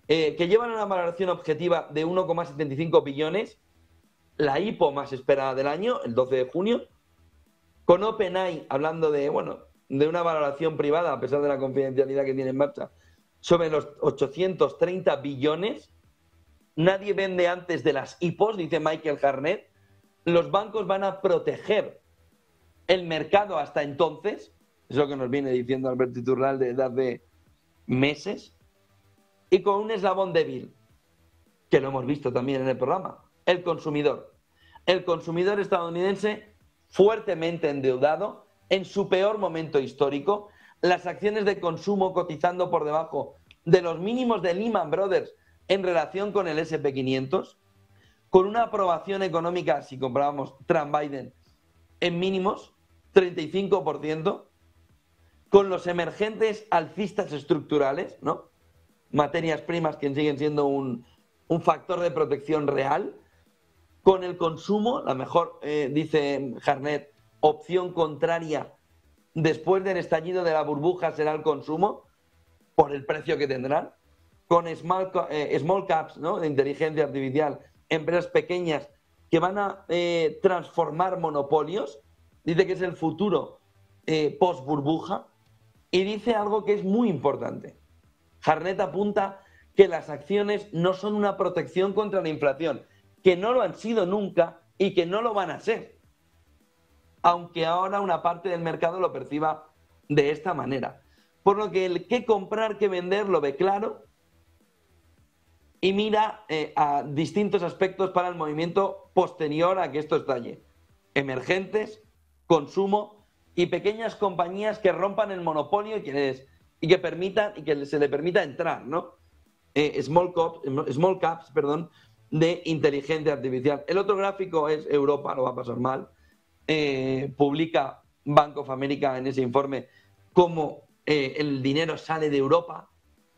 que llevan una valoración objetiva de 1,75 billones, la IPO más esperada del año, el 12 de junio, con OpenAI hablando de, bueno, de una valoración privada, a pesar de la confidencialidad que tiene en marcha, sobre los 830 billones. Nadie vende antes de las IPOs, dice Michael Hartnett. Los bancos van a proteger el mercado hasta entonces, es lo que nos viene diciendo Alberto Iturralde desde hace meses, y con un eslabón débil, que lo hemos visto también en el programa, el consumidor. El consumidor estadounidense fuertemente endeudado, en su peor momento histórico, las acciones de consumo cotizando por debajo de los mínimos de Lehman Brothers en relación con el S&P 500, con una aprobación económica, si comparábamos Trump-Biden, en mínimos, 35%, con los emergentes alcistas estructurales, ¿no? Materias primas que siguen siendo un factor de protección real, con el consumo, la mejor, dice Hartnett, opción contraria después del estallido de la burbuja será el consumo, por el precio que tendrán, con small caps, ¿no?, de inteligencia artificial, empresas pequeñas que van a transformar monopolios. Dice que es el futuro post burbuja, y dice algo que es muy importante. Hartnett apunta que las acciones no son una protección contra la inflación, que no lo han sido nunca y que no lo van a ser, aunque ahora una parte del mercado lo perciba de esta manera. Por lo que el qué comprar, qué vender lo ve claro y mira a distintos aspectos para el movimiento posterior a que esto estalle. Emergentes, consumo y pequeñas compañías que rompan el monopolio y que permitan, y que se le permita entrar, ¿no? Small caps, de inteligencia artificial. El otro gráfico es Europa, lo va a pasar mal. Publica Bank of America en ese informe cómo el dinero sale de Europa,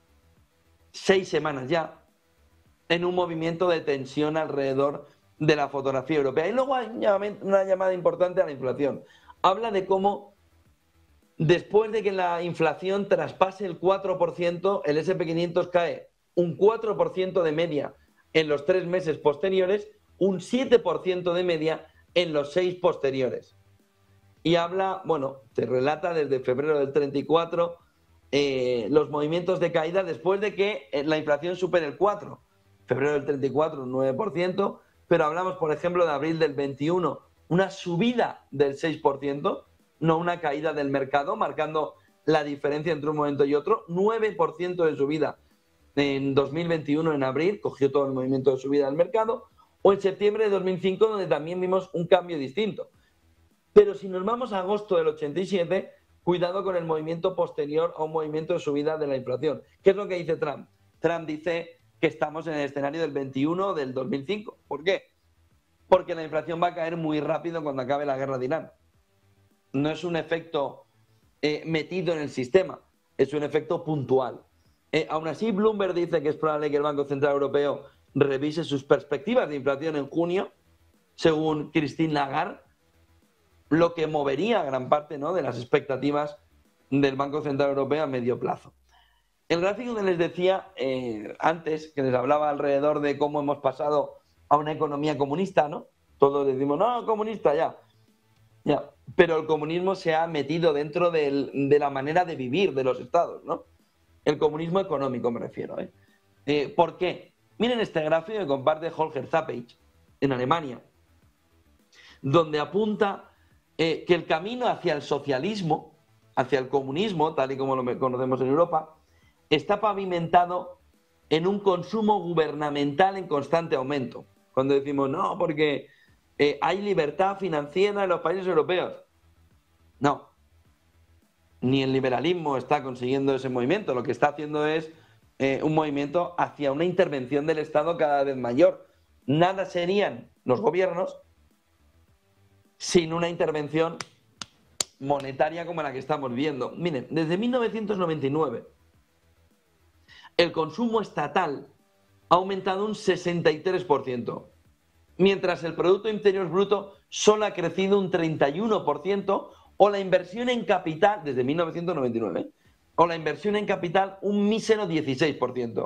6 semanas ya, en un movimiento de tensión alrededor de la fotografía europea. Y luego hay una llamada importante a la inflación. Habla de cómo después de que la inflación traspase el 4%, el S&P 500 cae un 4% de media en los 3 meses posteriores, un 7% de media en los 6 posteriores. Y habla, bueno, te relata desde febrero del 34 los movimientos de caída después de que la inflación supere el 4%. Febrero del 34, un 9%, pero hablamos, por ejemplo, de abril del 21, una subida del 6%, no una caída del mercado, marcando la diferencia entre un momento y otro. 9% de subida en 2021, en abril, cogió todo el movimiento de subida del mercado, o en septiembre de 2005, donde también vimos un cambio distinto. Pero si nos vamos a agosto del 87, cuidado con el movimiento posterior a un movimiento de subida de la inflación. ¿Qué es lo que dice Trump? Trump dice que estamos en el escenario del 21 del 2005. ¿Por qué? Porque la inflación va a caer muy rápido cuando acabe la guerra de Irán. No es un efecto metido en el sistema, es un efecto puntual. Aún así, Bloomberg dice que es probable que el Banco Central Europeo revise sus perspectivas de inflación en junio, según Christine Lagarde, lo que movería gran parte, ¿no?, de las expectativas del Banco Central Europeo a medio plazo. El gráfico que les decía antes, que les hablaba alrededor de cómo hemos pasado a una economía comunista, ¿no? Todos decimos, no, comunista, ya. Pero el comunismo se ha metido dentro de la manera de vivir de los estados, ¿no? El comunismo económico me refiero, ¿Por qué? Miren este gráfico que comparte Holger Zappage en Alemania, donde apunta que el camino hacia el socialismo, hacia el comunismo, tal y como lo conocemos en Europa, está pavimentado en un consumo gubernamental en constante aumento. Cuando decimos, no, porque hay libertad financiera en los países europeos. No. Ni el liberalismo está consiguiendo ese movimiento. Lo que está haciendo es un movimiento hacia una intervención del Estado cada vez mayor. Nada serían los gobiernos sin una intervención monetaria como la que estamos viendo. Miren, desde 1999 el consumo estatal ha aumentado un 63%, mientras el Producto Interior Bruto solo ha crecido un 31%, o la inversión en capital, desde 1999, o la inversión en capital un mísero 16%.